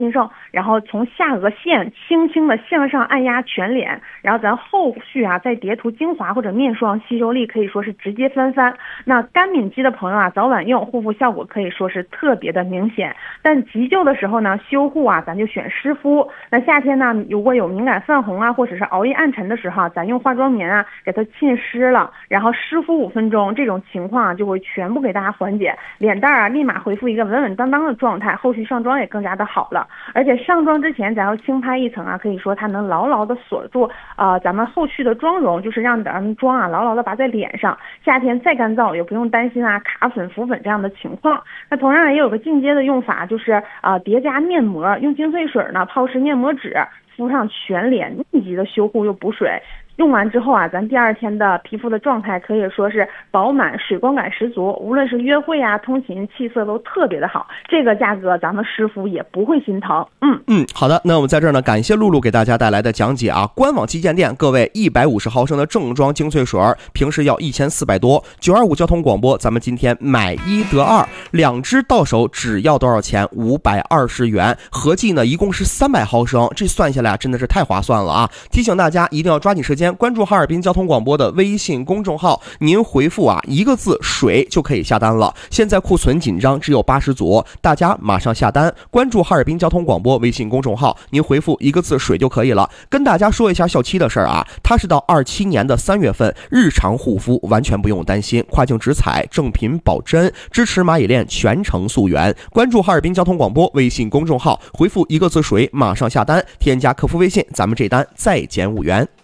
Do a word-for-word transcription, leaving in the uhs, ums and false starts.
新生，然后从下颚线轻轻的向上按压全脸，然后咱后续啊再叠涂精华或者面霜，吸收力可以说是直接翻番。那干敏肌的朋友啊，早晚用护肤效果可以说是特别的明显。但急救的时候呢，修护啊咱就选湿敷。那夏天呢，如果有敏感泛红啊，或者是熬夜暗沉的时候，咱用化妆棉啊给它浸湿了，然后湿敷五分钟，这种情况啊就会全部给大家缓解，脸蛋啊立马恢复一个稳稳当当的状态，后续上妆也更加的好了。而且上妆之前咱要轻拍一层啊，可以说它能牢牢的锁住啊、呃、咱们后续的妆容，就是让咱们妆啊牢牢的拔在脸上，夏天再干燥也不用担心啊卡粉浮粉这样的情况。那同样也有个进阶的用法，就是啊、呃、叠加面膜，用精粹水呢泡湿面膜纸，敷上全脸，密集的修护又补水。用完之后啊，咱第二天的皮肤的状态可以说是饱满，水光感十足，无论是约会啊、通勤，气色都特别的好。这个价格咱们湿敷也不会心疼。嗯嗯，好的，那我们在这儿呢，感谢露露给大家带来的讲解啊。官网旗舰店，各位一百五十毫升的正装精粹水，平时要一千四百多。九二五交通广播，咱们今天买一得二，两支到手只要多少钱？五百二十元，合计呢一共是三百毫升，这算下来真的是太划算了啊！提醒大家一定要抓紧时间。关注哈尔滨交通广播的微信公众号，您回复啊一个字水就可以下单了。现在库存紧张，只有八十组，大家马上下单。关注哈尔滨交通广播微信公众号，您回复一个字水就可以了。跟大家说一下效期的事儿啊，它是到二七年的三月份，日常护肤完全不用担心，跨境直采，正品保真，支持蚂蚁链全程溯源。关注哈尔滨交通广播微信公众号，回复一个字水马上下单，添加客服微信，咱们这单再减五元。